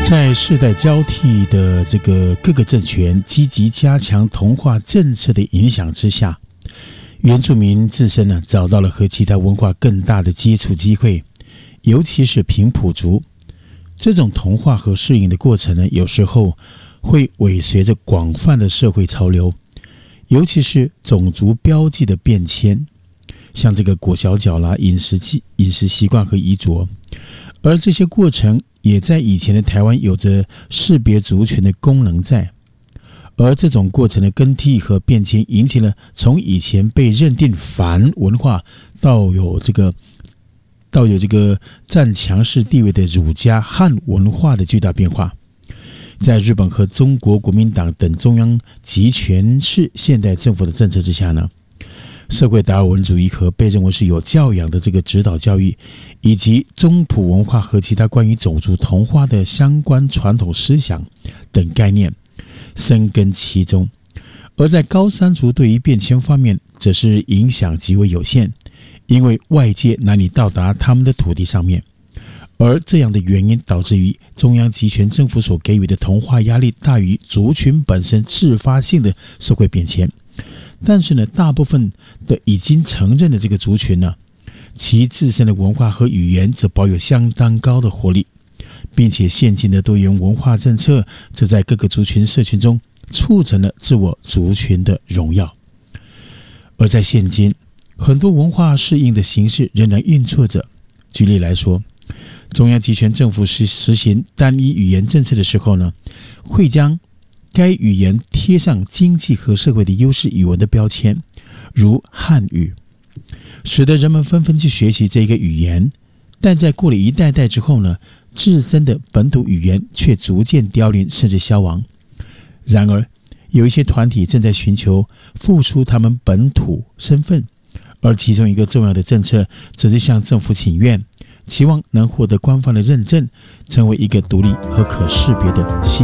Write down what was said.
在世代交替的这个各个政权积极加强同化政策的影响之下，原住民自身呢找到了和其他文化更大的接触机会，尤其是平埔族。这种同化和适应的过程呢，有时候会尾随着广泛的社会潮流，尤其是种族标记的变迁，像这个裹小脚啦、饮食习惯和衣着，而这些过程也在以前的台湾有着识别族群的功能在，而这种过程的更替和变迁，引起了从以前被认定反文化到有这个占强势地位的儒家汉文化的巨大变化。在日本和中国国民党等中央集权式现代政府的政策之下呢，社会达尔文主义和被认为是有教养的这个指导教育，以及中埔文化和其他关于种族同化的相关传统思想等概念深耕其中。而在高山族对于变迁方面则是影响极为有限，因为外界难以到达他们的土地上面，而这样的原因导致于中央集权政府所给予的同化压力大于族群本身自发性的社会变迁。但是呢，大部分的已经承认的这个族群呢，其自身的文化和语言则保有相当高的活力，并且现今的多元文化政策则在各个族群社群中促成了自我族群的荣耀。而在现今，很多文化适应的形式仍然运作着。举例来说，中央集权政府实行单一语言政策的时候呢，会将该语言贴上经济和社会的优势语文的标签，如汉语，使得人们纷纷去学习这个语言。但在过了一代代之后呢，自身的本土语言却逐渐凋零甚至消亡。然而，有一些团体正在寻求复出他们本土身份，而其中一个重要的政策则是向政府请愿，期望能获得官方的认证，成为一个独立和可识别的新